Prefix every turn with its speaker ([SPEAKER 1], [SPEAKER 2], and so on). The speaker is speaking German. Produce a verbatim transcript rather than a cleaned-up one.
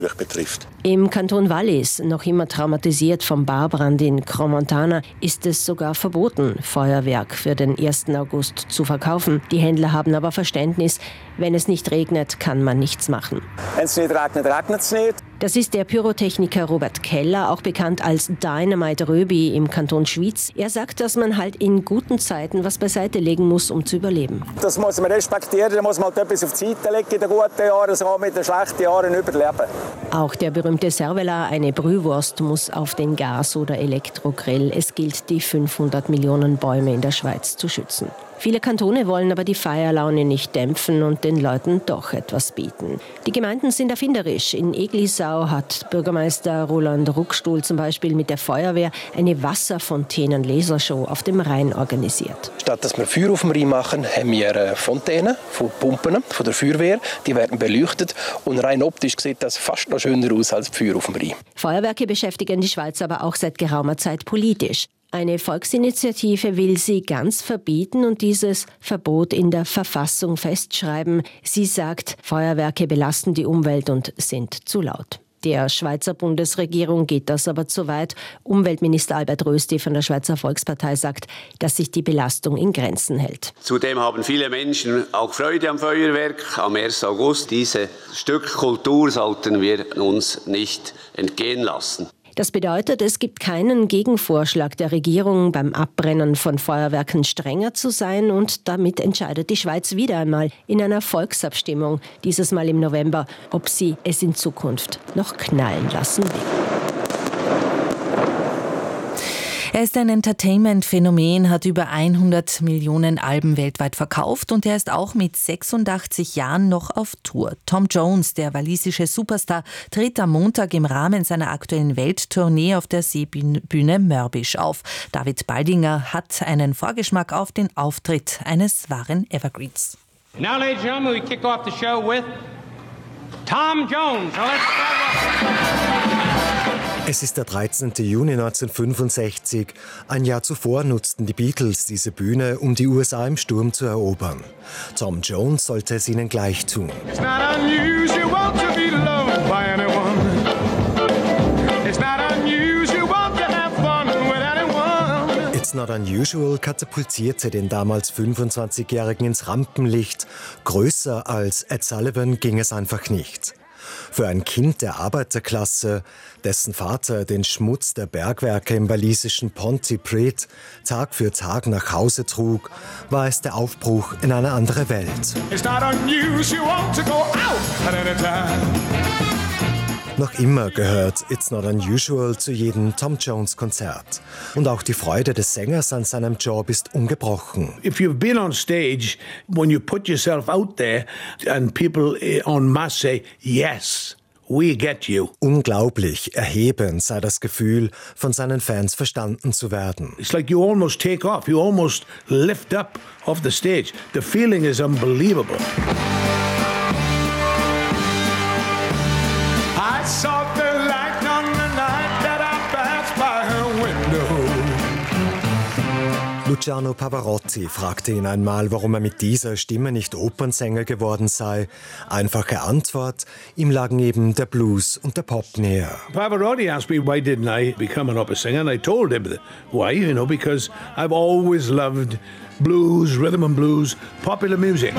[SPEAKER 1] betrifft.
[SPEAKER 2] Im Kanton Wallis, noch immer traumatisiert vom Baubrand in Crans-Montana, ist es sogar verboten, Feuerwerk für den ersten August zu verkaufen. Die Händler haben aber Verständnis, wenn es nicht regnet, kann man nichts machen.
[SPEAKER 3] Wenn es nicht regnet, regnet es nicht.
[SPEAKER 2] Das ist der Pyrotechniker Robert Keller, auch bekannt als Dynamite Röbi im Kanton Schwyz. Er sagt, dass man halt in guten Zeiten was beiseite legen muss, um zu überleben.
[SPEAKER 3] Das muss man respektieren, da muss man halt etwas auf die Seite legen in den guten Jahren, so mit den schlechten Jahren überleben.
[SPEAKER 2] Auch der berühmte Servola, eine Brühwurst, muss auf den Gas- oder Elektrogrill. Es gilt, die fünfhundert Millionen Bäume in der Schweiz zu schützen. Viele Kantone wollen aber die Feierlaune nicht dämpfen und den Leuten doch etwas bieten. Die Gemeinden sind erfinderisch. In Eglisau hat Bürgermeister Roland Ruckstuhl zum Beispiel mit der Feuerwehr eine Wasserfontänen-Lasershow auf dem Rhein organisiert.
[SPEAKER 4] Statt dass wir Feuer auf dem Rhein machen, haben wir Fontänen von Pumpen von der Feuerwehr. Die werden beleuchtet und rein optisch sieht das fast noch schöner aus als Feuer auf dem Rhein.
[SPEAKER 2] Feuerwerke beschäftigen die Schweiz aber auch seit geraumer Zeit politisch. Eine Volksinitiative will sie ganz verbieten und dieses Verbot in der Verfassung festschreiben. Sie sagt, Feuerwerke belasten die Umwelt und sind zu laut. Der Schweizer Bundesregierung geht das aber zu weit. Umweltminister Albert Rösti von der Schweizer Volkspartei sagt, dass sich die Belastung in Grenzen hält.
[SPEAKER 5] Zudem haben viele Menschen auch Freude am Feuerwerk am ersten August. Dieses Stück Kultur sollten wir uns nicht entgehen lassen.
[SPEAKER 2] Das bedeutet, es gibt keinen Gegenvorschlag der Regierung, beim Abbrennen von Feuerwerken strenger zu sein, und damit entscheidet die Schweiz wieder einmal in einer Volksabstimmung, dieses Mal im November, ob sie es in Zukunft noch knallen lassen will.
[SPEAKER 6] Er ist ein Entertainment-Phänomen, hat über hundert Millionen Alben weltweit verkauft und er ist auch mit sechsundachtzig Jahren noch auf Tour. Tom Jones, der walisische Superstar, tritt am Montag im Rahmen seiner aktuellen Welttournee auf der Seebühne Mörbisch auf. David Baldinger hat einen Vorgeschmack auf den Auftritt eines wahren Evergreens.
[SPEAKER 7] Now, ladies and gentlemen, we kick off the show with Tom Jones. So let's start.
[SPEAKER 8] Es ist der dreizehnten Juni neunzehnhundertfünfundsechzig. Ein Jahr zuvor nutzten die Beatles diese Bühne, um die U S A im Sturm zu erobern. Tom Jones sollte es ihnen gleich tun.
[SPEAKER 9] It's not unusual to be loved by anyone. It's not unusual to have fun with anyone.
[SPEAKER 8] It's Not Unusual katapultierte den damals fünfundzwanzigjährigen ins Rampenlicht. Größer als Ed Sullivan ging es einfach nicht. Für ein Kind der Arbeiterklasse, dessen Vater den Schmutz der Bergwerke im walisischen Pontypridd Tag für Tag nach Hause trug, war es der Aufbruch in eine andere Welt.
[SPEAKER 9] It's not unusual to go out at any time.
[SPEAKER 8] Noch immer gehört It's Not Unusual zu jedem Tom Jones Konzert. Und auch die Freude des Sängers an seinem Job ist ungebrochen.
[SPEAKER 10] If you've been on stage, when you put yourself out there and people en masse say, yes, we get you.
[SPEAKER 8] Unglaublich erhebend sei das Gefühl, von seinen Fans verstanden zu werden.
[SPEAKER 10] It's like you almost take off, you almost lift up off the stage. The feeling is unbelievable.
[SPEAKER 9] I saw the light on the night that I passed by her window.
[SPEAKER 8] Luciano Pavarotti fragte ihn einmal, warum er mit dieser Stimme nicht Opernsänger geworden sei. Einfache Antwort, ihm lagen eben der Blues und der Pop näher.
[SPEAKER 10] Pavarotti asked me why didn't I become an opera singer, and I told him why, you know, because I've always loved blues, rhythm and blues, popular music.